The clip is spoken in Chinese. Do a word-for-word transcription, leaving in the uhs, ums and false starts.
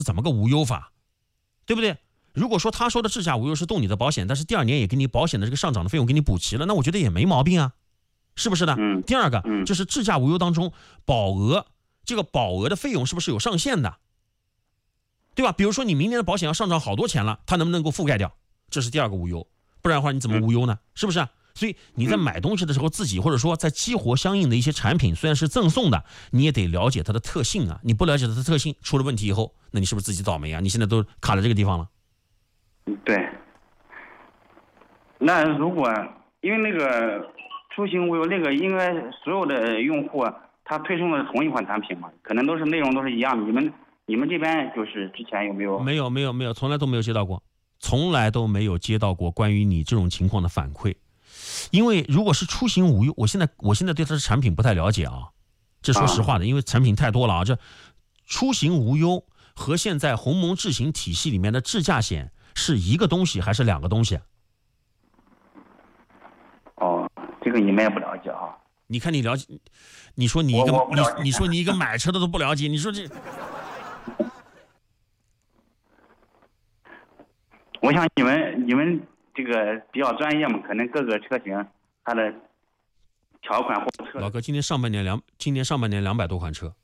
怎么个无忧法，对不对？如果说他说的质价无忧是动你的保险，但是第二年也给你保险的这个上涨的费用给你补齐了，那我觉得也没毛病啊，是不是的？ 嗯。 第二个、 嗯、 就是质价无忧当中保额，这个保额的费用是不是有上限的，对吧？比如说你明年的保险要上涨好多钱了，它能不能够覆盖掉？这是第二个无忧，不然的话你怎么无忧呢？是不是？所以你在买东西的时候，自己或者说在激活相应的一些产品，虽然是赠送的，你也得了解它的特性啊。你不了解它的特性，出了问题以后，那你是不是自己倒霉啊？你现在都卡在这个地方了。 对。那如果因为那个出行无忧那个，应该所有的用户他推送的是同一款产品嘛？可能都是内容都是一样的。你们你们这边就是之前有没有？ 没有没有没有，从来都没有接到过，从来都没有接到过关于你这种情况的反馈。因为如果是出行无忧，我现在我现在对它的产品不太了解啊，这说实话的，因为产品太多了啊。这出行无忧和现在鸿蒙智行体系里面的智驾险是一个东西还是两个东西啊？ 哦，这个你们也不了解啊。 你看你了解，你说你一个你你说你一个买车的都不了解，你说这。 我想你们你们这个比较专业嘛，可能各个车型它的条款或车。 老哥，今年上半年两今年上半年两百多款车，